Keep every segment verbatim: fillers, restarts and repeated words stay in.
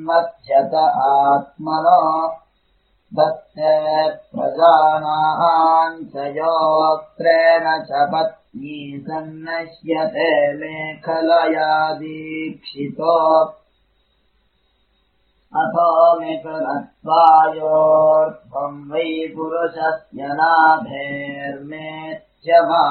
मध्यत आत्मनो दत्ते प्रजानां च योक्त्रेण च पत्नी सन्नश्यते मेखलया दीक्षितो अथो मिथुनत्वायोर्ध्वं वै पुरुषस्य नाभेर्मेत्यमा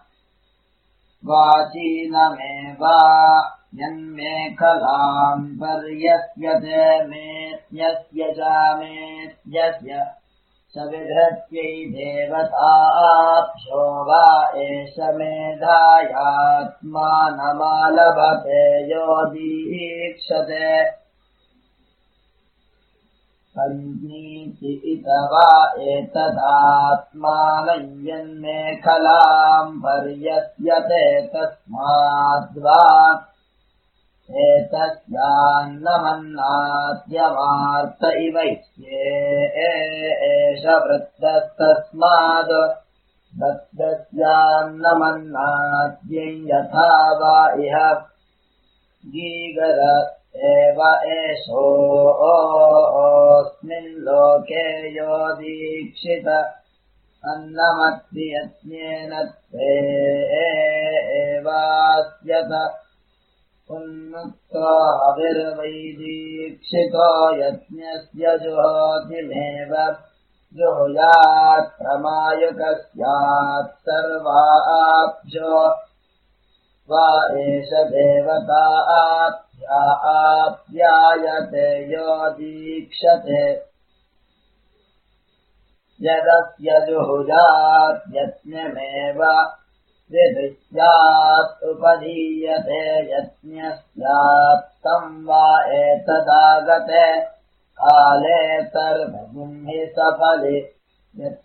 वाचीनमेवा यन्मेखलाम् पर्यस्यते मेत्यस्य चामेत्यस्य स विधत्यै देवताभ्यो वा एष मेधायात्मानमालभते यो दीक्षते पञ्चीति इत वा एतदात्मानं यन्मेखलाम् पर्यस्यते तस्माद्वा एतस्यान्नमन्नाद्यमार्त इवैष्ये एष वृद्धस्तस्माद् वृद्धस्यान्नमन्नाद्यं यथा वा इह गीगर एव एषोऽस्मिन् लोके यो दीक्षित अन्नमत्ति यज्ञेन त्वे एवास्यत उन्मुक्तो हविर्वै दीक्षितो यज्ञस्य जुहोतिमेव जुहुयात् प्रमायुकस्यात् सर्वाभ्यो वा एष देवता आप्या आप्यायते यो दीक्षते यदस्य जुहुयात् यज्ञमेव विधिस्यात् उपधीयते यज्ञस्यात् तं वा एतदागते काले सर्वं हि सफले